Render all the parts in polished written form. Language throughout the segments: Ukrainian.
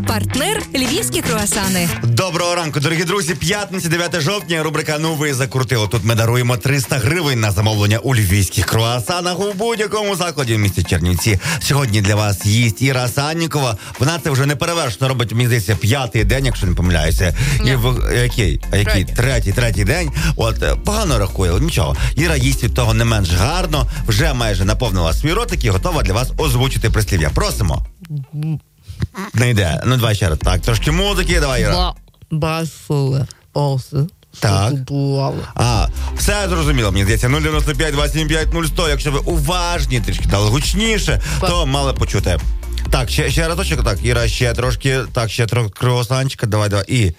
Партнер львівські круасани. Доброго ранку, дорогі друзі. П'ятниця, 9 жовтня. Рубрика «Ну ви закрутили». Тут ми даруємо 300 гривень на замовлення у львівських круасанах у будь-якому закладі в місті Чернівці. Сьогодні для вас їсть Іра Саннікова. Вона це вже не перевершено робить, мені здається, 5-й день, якщо не помиляюся. І який? Третій день. От, погано рахує, але нічого. Іра їсть від того не менш гарно, вже майже наповнила свій ротик і готова для вас озвучити прислів'я. Просимо. Не йде. Ну, давай ще раз. Так, трошки музики, давай, Іра. Так. Все зрозуміло, мені здається. 095-275-0100. Якщо ви уважні, трішки дали гучніше, то мали почути. Так, ще разочок, так, Іра, ще трошки, так, ще трохи круасанчика, давай, і...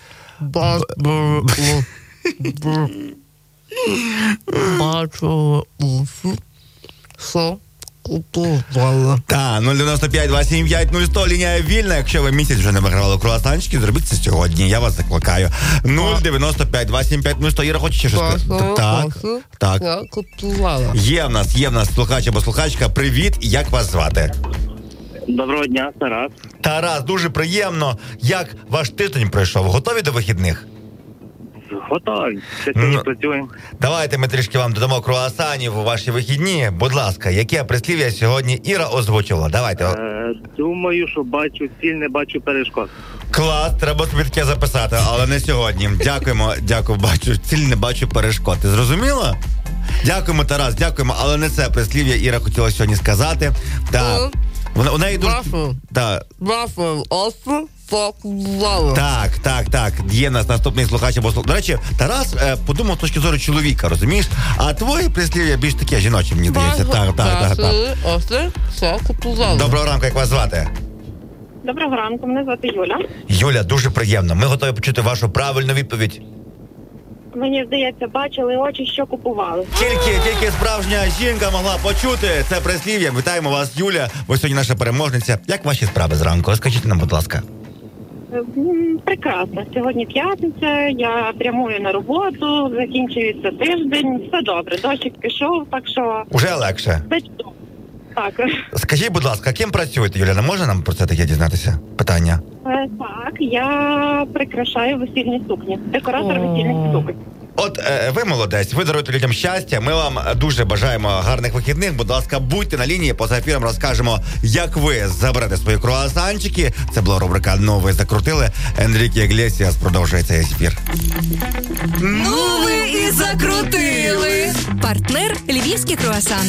Бачу, що купувала. Так, 095-275-0100, лінія вільна. Якщо ви місяць вже не вигравали круасанчики, зробіть це сьогодні, я вас закликаю. 095-275-0100. Іра, хочеш ще щось сказати? Так. Я купувала. Є в нас слухач або слухачка. Привіт, як вас звати? Доброго дня, Тарас. Тарас, дуже приємно. Як ваш тиждень пройшов? Готові до вихідних? Готові. Сьогодні працюємо. Давайте ми трішки вам додамо круасанів у ваші вихідні. Будь ласка, яке прислів'я сьогодні Іра озвучила? Давайте. Думаю, що бачу ціль, не бачу перешкод. Клас, треба собі таке записати, але не сьогодні. Дякую, бачу ціль, не бачу перешкод. Ти зрозуміла? Дякуємо, Тарас, дякуємо, але не це прислів'я Іра хотіла сьогодні сказати. Так. У неї дуже... Так. Так. Є в нас наступний слухач або слухач. До речі, Тарас подумав з точки зору чоловіка, розумієш? А твої прислів'я більш таке жіночі, мені здається. Так. Доброго ранку, як вас звати? Доброго ранку, мене звати Юля. Юля, дуже приємно. Ми готові почути вашу правильну відповідь. Мені здається, бачили очі, що купували. Тільки справжня жінка могла почути це прислів'я. Вітаємо вас, Юля. Ви сьогодні наша переможниця. Як ваші справи зранку? Скажіть нам, будь ласка. Прекрасно. Сьогодні п'ятниця, я прямую на роботу, закінчується тиждень, все добре. Дощик пішов, так що... Уже легше? Так. Скажіть, будь ласка, ким працюєте, Юля? Не може нам про це таке дізнатися? Питання. Так, я прикрашаю весільні сукні. Декоратор весільних суконь. От ви молодець, ви даруєте людям щастя. Ми вам дуже бажаємо гарних вихідних. Будь ласка, будьте на лінії, поза ефіром розкажемо, як ви заберете свої круасанчики. Це була рубрика «Ну ви закрутили». Енріке Іглесіас продовжує цей ефір. Ну ви і закрутили. Партнер львівські круасани.